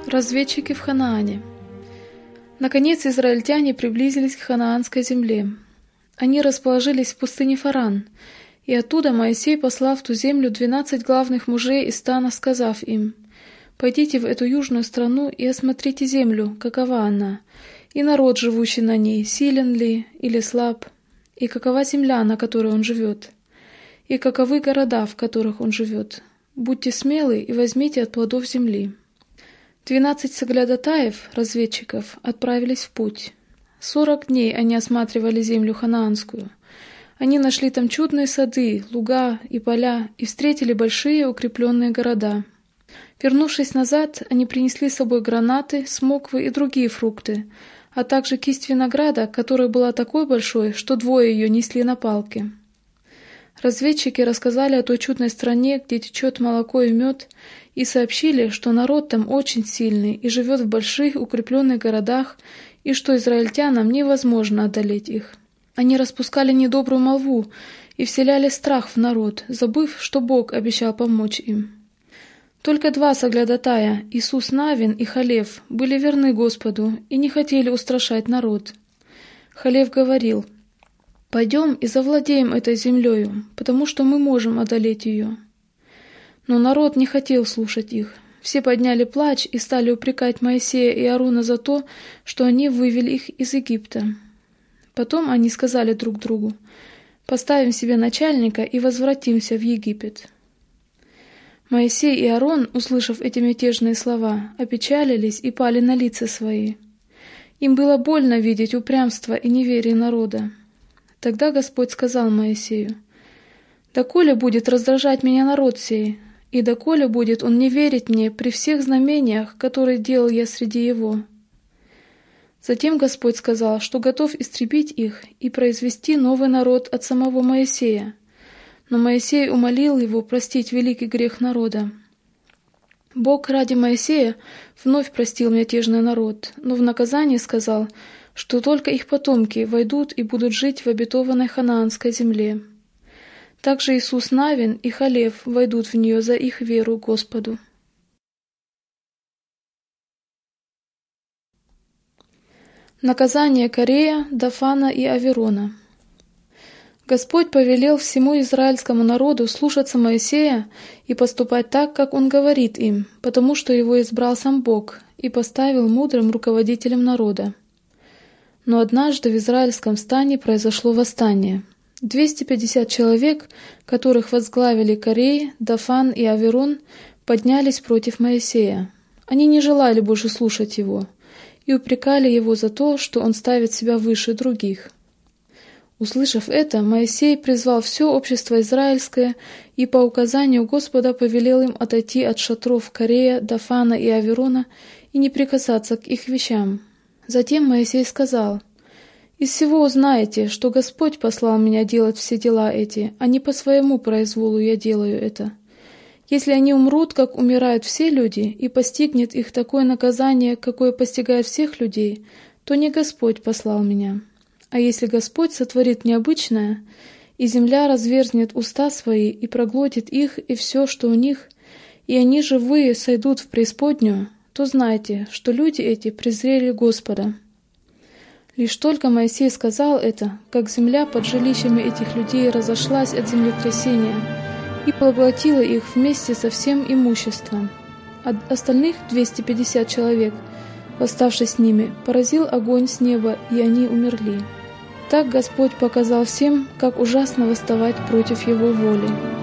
Разведчики в Ханаане. Наконец израильтяне приблизились к ханаанской земле. Они расположились в пустыне Фаран, и оттуда Моисей послал в ту землю 12 главных мужей из стана, сказав им: «Пойдите в эту южную страну и осмотрите землю, какова она, и народ, живущий на ней, силен ли или слаб, и какова земля, на которой он живет, и каковы города, в которых он живет. Будьте смелы и возьмите от плодов земли». 12 соглядатаев, разведчиков, отправились в путь. 40 дней они осматривали землю ханаанскую. Они нашли там чудные сады, луга и поля и встретили большие укрепленные города. Вернувшись назад, они принесли с собой гранаты, смоквы и другие фрукты, а также кисть винограда, которая была такой большой, что 2 ее несли на палке. Разведчики рассказали о той чудной стране, где течет молоко и мед, и сообщили, что народ там очень сильный и живет в больших укрепленных городах, и что израильтянам невозможно одолеть их. Они распускали недобрую молву и вселяли страх в народ, забыв, что Бог обещал помочь им. Только 2 соглядатая, Иисус Навин и Халев, были верны Господу и не хотели устрашать народ. Халев говорил: «Пойдем и завладеем этой землею, потому что мы можем одолеть ее». Но народ не хотел слушать их. Все подняли плач и стали упрекать Моисея и Ааруна за то, что они вывели их из Египта. Потом они сказали друг другу: «Поставим себе начальника и возвратимся в Египет». Моисей и Аарон, услышав эти мятежные слова, опечалились и пали на лица свои. Им было больно видеть упрямство и неверие народа. Тогда Господь сказал Моисею: «Доколе будет раздражать меня народ сей, и доколе будет он не верить мне при всех знамениях, которые делал я среди его?» Затем Господь сказал, что готов истребить их и произвести новый народ от самого Моисея. Но Моисей умолил его простить великий грех народа. Бог ради Моисея вновь простил мятежный народ, но в наказание сказал, что только их потомки войдут и будут жить в обетованной ханаанской земле. Также Иисус Навин и Халев войдут в нее за их веру Господу. Наказание Корея, Дафана и Аверона. Господь повелел всему израильскому народу слушаться Моисея и поступать так, как он говорит им, потому что его избрал сам Бог и поставил мудрым руководителем народа. Но однажды в израильском стане произошло восстание. 250 человек, которых возглавили Корей, Дафан и Аверон, поднялись против Моисея. Они не желали больше слушать его и упрекали его за то, что он ставит себя выше других. Услышав это, Моисей призвал все общество израильское и по указанию Господа повелел им отойти от шатров Корея, Дафана и Аверона и не прикасаться к их вещам. Затем Моисей сказал: «Из всего узнаете, что Господь послал меня делать все дела эти, а не по своему произволу я делаю это. Если они умрут, как умирают все люди, и постигнет их такое наказание, какое постигает всех людей, то не Господь послал меня. А если Господь сотворит необычное, и земля разверзнет уста свои и проглотит их и все, что у них, и они живые сойдут в преисподнюю, то знайте, что люди эти презрели Господа». Лишь только Моисей сказал это, как земля под жилищами этих людей разошлась от землетрясения и поглотила их вместе со всем имуществом. А остальных 250 человек, восставшись с ними, поразил огонь с неба, и они умерли. Так Господь показал всем, как ужасно восставать против Его воли.